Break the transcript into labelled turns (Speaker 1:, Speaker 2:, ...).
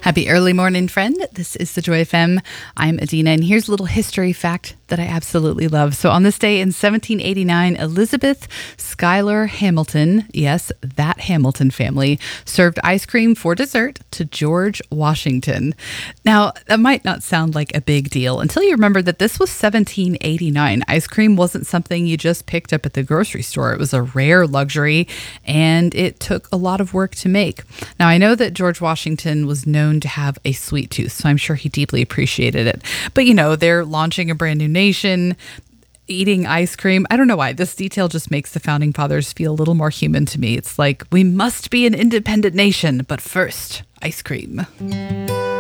Speaker 1: Happy early morning, friend. This is the Joy FM. I'm Adina, and here's a little history fact that I absolutely love. So on this day in 1789, Elizabeth Schuyler Hamilton, yes, that Hamilton family, served ice cream for dessert to George Washington. Now, that might not sound like a big deal until you remember that this was 1789. Ice cream wasn't something you just picked up at the grocery store. It was a rare luxury, and it took a lot of work to make. Now, I know that George Washington was known to have a sweet tooth, so I'm sure he deeply appreciated it. But they're launching a brand new nation, eating ice cream. I don't know why. This detail just makes the founding fathers feel a little more human to me. It's like, we must be an independent nation, but first, ice cream.